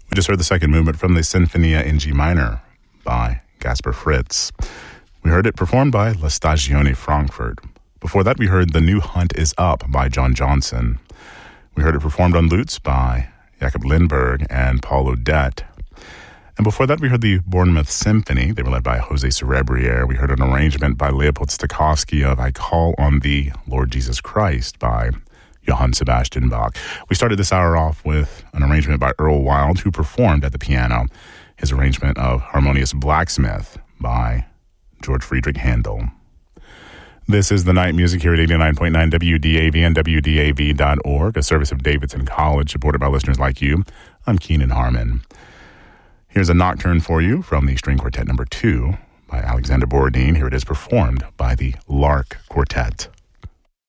We just heard the second movement from the Sinfonia in G minor by Gaspar Fritz. We heard it performed by La Stagione Frankfurt. Before that, we heard The New Hunt Is Up by John Johnson. We heard it performed on lutes by Jakob Lindberg and Paul Odette. And before that, we heard the Bournemouth Symphony. They were led by Jose Cerebriere. We heard an arrangement by Leopold Stokowski of I Call on Thee, Lord Jesus Christ by Johann Sebastian Bach. We started this hour off with an arrangement by Earl Wild, who performed at the piano his arrangement of Harmonious Blacksmith by George Friedrich Handel. This is the night music here at 89.9 WDAV and WDAV.org, a service of Davidson College, supported by listeners like you. I'm Keenan Harmon. Here's a nocturne for you from the String Quartet No. 2 by Alexander Borodin. Here it is performed by the Lark Quartet.